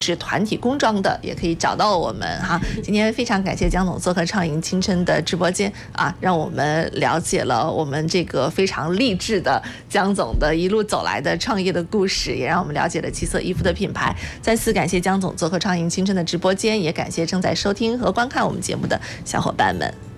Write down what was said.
是团体工装的，也可以找到我们哈。今天非常感谢江总做客畅盈青春的直播间啊，让我们了解了我们这个非常励志的江总的一路走来的创业的故事，也让我们了解了七色衣服的品牌。再次感谢江总做客畅盈青春的直播间，也感谢正在收听和观看我们节目的小伙伴们。